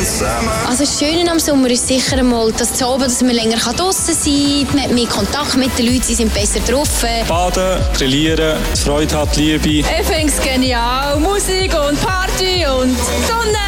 zusammen. Also das Schöne am Sommer ist sicher einmal, dass man länger draussen sein kann, man hat mehr Kontakt mit den Leuten, sie sind besser drauf. Baden, grillieren, Freude hat, Liebe. Ich finde es genial. Musik und Party und Sonne.